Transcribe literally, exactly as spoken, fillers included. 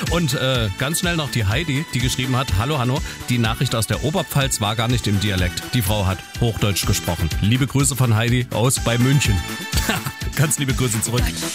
Und äh, ganz schnell noch die Heidi, die geschrieben hat, hallo Hanno, die Nachricht aus der Oberpfalz war gar nicht im Dialekt. Die Frau hat Hochdeutsch gesprochen. Liebe Grüße von Heidi aus bei München. Ganz liebe Grüße zurück.